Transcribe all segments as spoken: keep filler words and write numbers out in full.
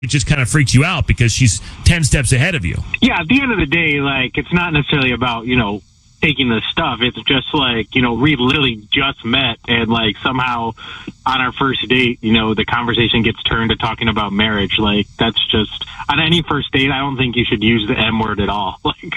it just kind of freaks you out because she's ten steps ahead of you. Yeah, at the end of the day, like, it's not necessarily about, you know, taking the stuff. It's just like, you know, we literally just met, and like somehow on our first date, you know, the conversation gets turned to talking about marriage. Like, that's just, on any first date, I don't think you should use the M word at all. Like,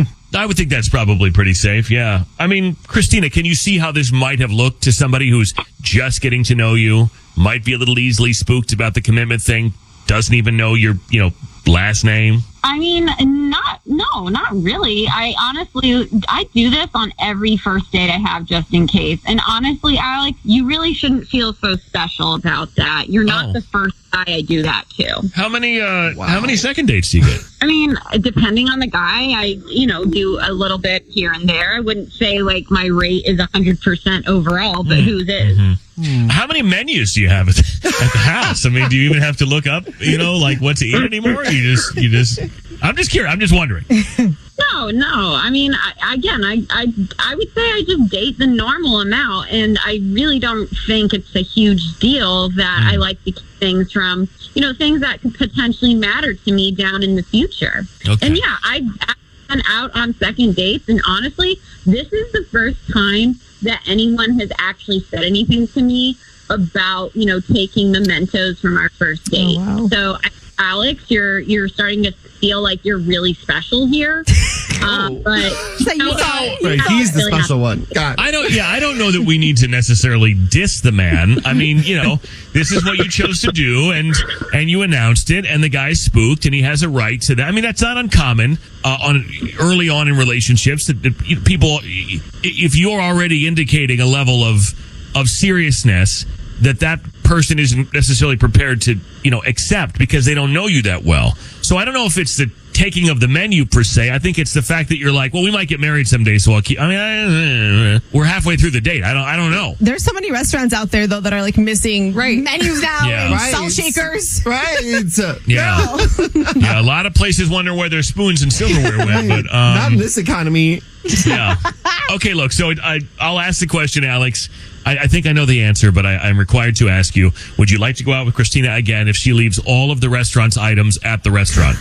I would think that's probably pretty safe, yeah. I mean, Christina, can you see how this might have looked to somebody who's just getting to know you, might be a little easily spooked about the commitment thing, doesn't even know your, you know, last name? I mean, not, no, not really. I honestly, I do this on every first date I have just in case. And honestly, Alex, you really shouldn't feel so special about that. You're not Oh. the first guy I do that to. How many, uh, how many second dates do you get? I mean, depending on the guy, I, you know, do a little bit here and there. I wouldn't say like my rate is one hundred percent overall, but whose is? Mm-hmm. How many menus do you have at the, at the house? I mean, do you even have to look up, you know, like what to eat anymore? You just, you just, I'm just curious. I'm just wondering. No, no. I mean, I, again, I, I, I would say I just date the normal amount, and I really don't think it's a huge deal that mm. I like to keep things from, you know, things that could potentially matter to me down in the future. Okay. And yeah, I've been out on second dates, and honestly, this is the first time that anyone has actually said anything to me about, you know, taking mementos from our first date. Oh, wow. So, I, Alex, you're you're starting to feel like you're really special here. Um, but So you no, thought- it's Right, not he's the really special one. God. I don't, yeah, I don't know that we need to necessarily diss the man. I mean, you know, this is what you chose to do, and and you announced it, and the guy's spooked, and he has a right to that. I mean, that's not uncommon uh, on early on in relationships that, that people, if you're already indicating a level of of seriousness that that person isn't necessarily prepared to, you know, accept because they don't know you that well. So I don't know if it's the taking of the menu per se. I think it's the fact that you're like, well, we might get married someday, so I'll keep. I mean, I, we're halfway through the date. I don't. I don't know. There's so many restaurants out there, though, that are like missing Right. menus now Yeah. and Right. salt shakers. Right. It's uh, Yeah, yeah. A lot of places wonder where their spoons and silverware went, but um, not in this economy. yeah. Okay, look. So I, I'll ask the question, Alex. I, I think I know the answer, but I, I'm required to ask you: would you like to go out with Christina again if she leaves all of the restaurant's items at the restaurant?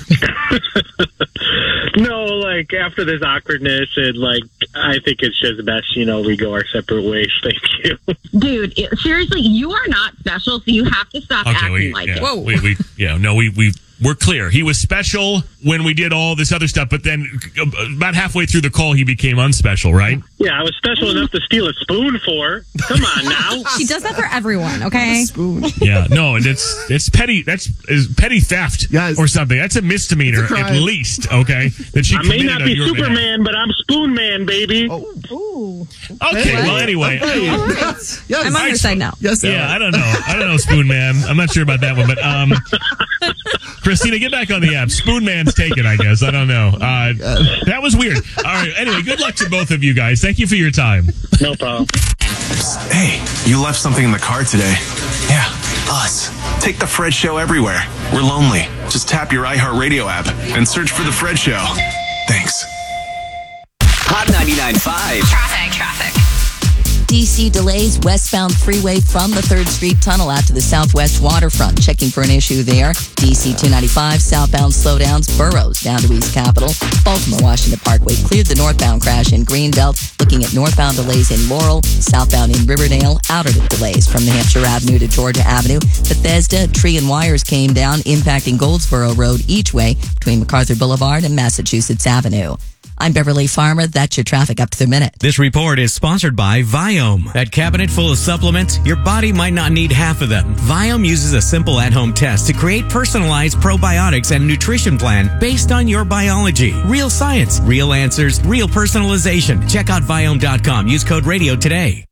no, like, after this awkwardness, and like, I think it's just best, you know, we go our separate ways. Thank you. dude, it, seriously, you are not special, so you have to stop Okay, acting we, like yeah, it. Whoa. we, we, yeah, no, we, we, we're clear. He was special when we did all this other stuff, but then about halfway through the call, he became unspecial, right? Yeah, I was special enough to steal a spoon for. Come on now. She does that for everyone, okay? Spoon. Yeah, no, and it's it's petty. That's is petty theft Yes. or something. That's a misdemeanor It's a at crime. least. Okay, that she I may committed not on be your behalf. Superman, but I'm Spoon Man, baby. Oh, Ooh. Okay, Hey. well, anyway. Okay. All right. Yes. I'm on your side now. Yes, Yeah, Alex. I don't know. I don't know, Spoon Man. I'm not sure about that one, but um, Christina, get back on the app. Spoon Man's taken, I guess. I don't know. Uh, that was weird. All right. Anyway, good luck to both of you guys. Thank you for your time. No problem. Hey, you left something in the car today. Yeah, us. Take the Fred Show everywhere. We're lonely. Just tap your iHeartRadio app and search for the Fred Show. Thanks. Hot ninety-nine point five. Traffic, traffic. D C delays westbound freeway from the third Street Tunnel out to the southwest waterfront. Checking for an issue there. D C two ninety-five southbound slowdowns. Burroughs down to East Capitol. Baltimore Washington Parkway cleared the northbound crash in Greenbelt. Looking at northbound delays in Laurel. Southbound in Riverdale. Outer delays from New Hampshire Avenue to Georgia Avenue. Bethesda, tree and wires came down, impacting Goldsboro Road each way between MacArthur Boulevard and Massachusetts Avenue. I'm Beverly Farmer. That's your traffic up to the minute. This report is sponsored by Viome. That cabinet full of supplements, your body might not need half of them. Viome uses a simple at-home test to create personalized probiotics and nutrition plan based on your biology. Real science, real answers, real personalization. Check out Viome dot com. Use code radio today.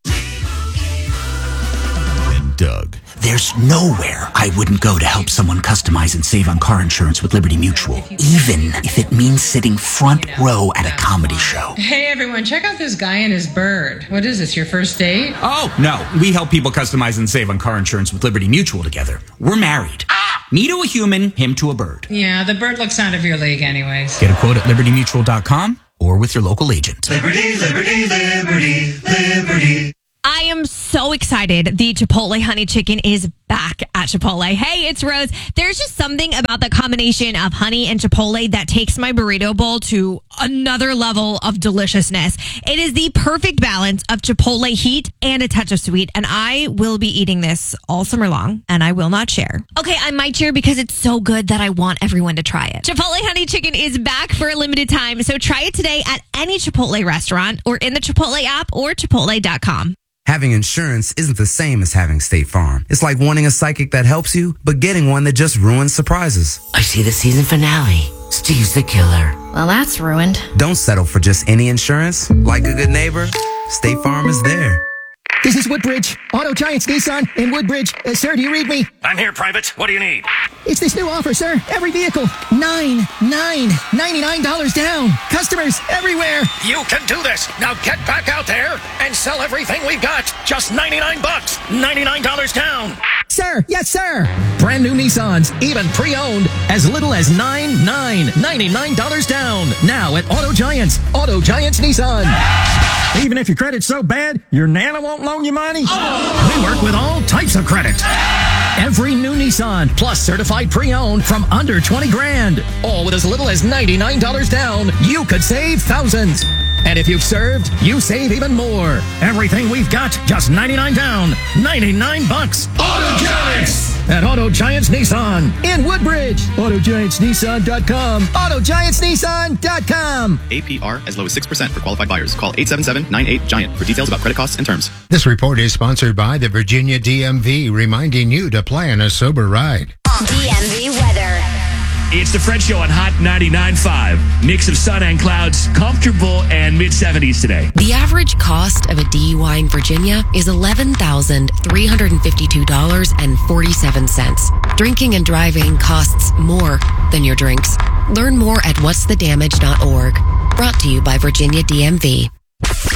And Doug. There's nowhere I wouldn't go to help someone customize and save on car insurance with Liberty Mutual, even if it means sitting front row at a comedy show. Hey everyone, check out this guy and his bird. What is this, your first date? Oh, no. We help people customize and save on car insurance with Liberty Mutual together. We're married. Me to a human, him to a bird. Yeah, the bird looks out of your league anyways. Get a quote at Liberty Mutual dot com or with your local agent. Liberty, liberty, liberty, liberty. I am so excited. The Chipotle honey chicken is back at Chipotle. Hey, it's Rose. There's just something about the combination of honey and Chipotle that takes my burrito bowl to another level of deliciousness. It is the perfect balance of Chipotle heat and a touch of sweet, and I will be eating this all summer long, and I will not share. Okay, I might share because it's so good that I want everyone to try it. Chipotle Honey Chicken is back for a limited time, so try it today at any Chipotle restaurant or in the Chipotle app or chipotle dot com. Having insurance isn't the same as having State Farm. It's like wanting a psychic that helps you, but getting one that just ruins surprises. I see the season finale. Steve's the killer. Well, that's ruined. Don't settle for just any insurance. Like a good neighbor, State Farm is there. This is Woodbridge, Auto Giants Nissan in Woodbridge. Uh, sir, do you read me? I'm here, Private. What do you need? It's this new offer, sir. Every vehicle, nine, nine, ninety-nine dollars down. Customers everywhere. You can do this. Now get back out there and sell everything we've got. Just ninety-nine bucks. ninety-nine dollars down. Sir, yes, sir. Brand new Nissans, even pre-owned, as little as nine, nine, ninety-nine dollars down. Now at Auto Giants, Auto Giants Nissan. Even if your credit's so bad, your Nana won't loan you money? Oh. We work with all types of credit. Every new Nissan, plus certified pre-owned from under twenty grand. All with as little as ninety-nine dollars down. You could save thousands. And if you've served, you save even more. Everything we've got, just ninety-nine down. ninety-nine bucks. Auto Giants! At Auto Giants Nissan in Woodbridge. Auto Giants Nissan dot com. Auto Giants Nissan dot com. A P R as low as six percent for qualified buyers. Call eight seven seven, nine eight, GIANT for details about credit costs and terms. This report is sponsored by the Virginia D M V, reminding you to plan a sober ride. D M V weather. It's the Fred Show on Hot ninety-nine point five. Mix of sun and clouds, comfortable and mid seventies today. The average cost of a D U I in Virginia is eleven thousand three hundred fifty-two dollars and forty-seven cents. Drinking and driving costs more than your drinks. Learn more at what's the damage dot org. Brought to you by Virginia D M V.